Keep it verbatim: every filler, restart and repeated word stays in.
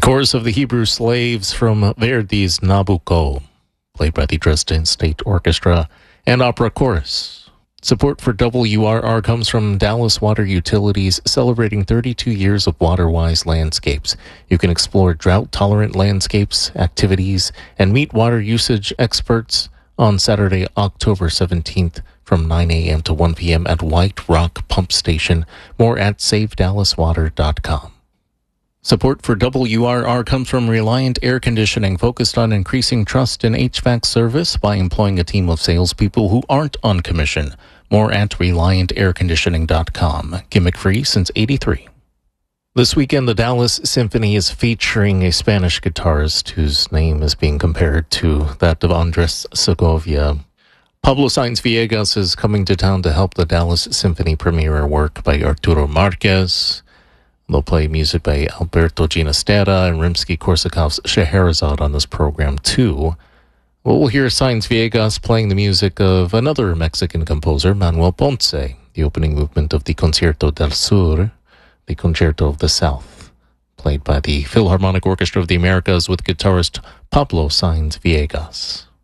Chorus of the Hebrew Slaves from Verdi's Nabucco, played by the Dresden State Orchestra and Opera Chorus. Support for W R R comes from Dallas Water Utilities, celebrating thirty-two years of water-wise landscapes. You can explore drought-tolerant landscapes, activities, and meet water usage experts on Saturday, October seventeenth from nine a.m. to one p.m. at White Rock Pump Station. More at save dallas water dot com. Support for W R R comes from Reliant Air Conditioning, focused on increasing trust in H V A C service by employing a team of salespeople who aren't on commission. More at reliant air conditioning dot com. Gimmick-free since eighty-three. This weekend, the Dallas Symphony is featuring a Spanish guitarist whose name is being compared to that of Andres Segovia. Pablo Sainz Villegas is coming to town to help the Dallas Symphony premiere a work by Arturo Marquez. They'll play music by Alberto Ginastera and Rimsky-Korsakov's Scheherazade on this program, too. We'll hear Sainz Villegas playing the music of another Mexican composer, Manuel Ponce, the opening movement of the Concierto del Sur, the Concerto of the South, played by the Philharmonic Orchestra of the Americas with guitarist Pablo Sainz Villegas.